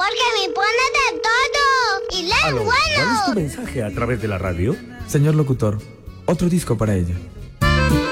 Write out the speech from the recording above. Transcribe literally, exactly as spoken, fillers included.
Porque me pone de todo. Y leen Aló, bueno. ¿cuál es tu mensaje a través de la radio? Señor locutor, otro disco para ella.